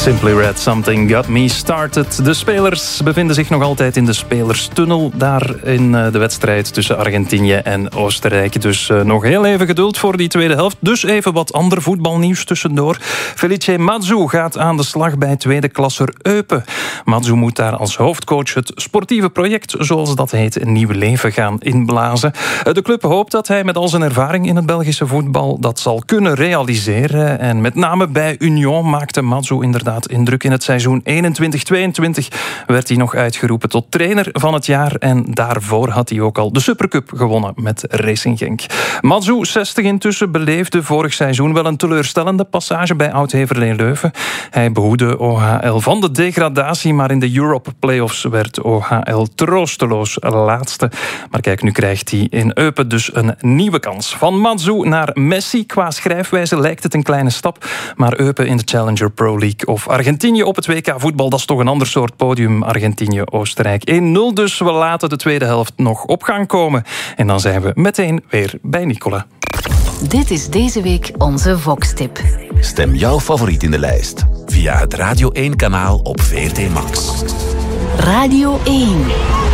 Simply Red, Something Got Me Started. De spelers bevinden zich nog altijd in de spelerstunnel. Daar in de wedstrijd tussen Argentinië en Oostenrijk. Dus nog heel even geduld voor die tweede helft. Dus even wat ander voetbalnieuws tussendoor. Felice Mazzu gaat aan de slag bij tweede klasser Eupen. Mazzu moet daar als hoofdcoach het sportieve project, zoals dat heet, een nieuw leven gaan inblazen. De club hoopt dat hij met al zijn ervaring in het Belgische voetbal dat zal kunnen realiseren. En met name bij Union maakte Mazzu inderdaad indruk. In het seizoen 21-22 werd hij nog uitgeroepen tot trainer van het jaar. En daarvoor had hij ook al de Supercup gewonnen met Racing Genk. Mazzu, 60 intussen, beleefde vorig seizoen wel een teleurstellende passage bij Oud-Heverlee Leuven. Hij behoedde OHL van de degradatie, maar in de Europe Playoffs werd OHL troosteloos laatste. Maar kijk, nu krijgt hij in Eupen dus een nieuwe kans. Van Mazzu naar Messi. Qua schrijfwijze lijkt het een kleine stap, maar Eupen in de Challenger Pro League of Argentinië op het WK voetbal, dat is toch een ander soort podium. Argentinië-Oostenrijk 1-0 dus. We laten de tweede helft nog op gang komen. En dan zijn we meteen weer bij Nicola. Dit is deze week onze Vox-tip. Stem jouw favoriet in de lijst via het Radio 1-kanaal op VRT Max. Radio 1.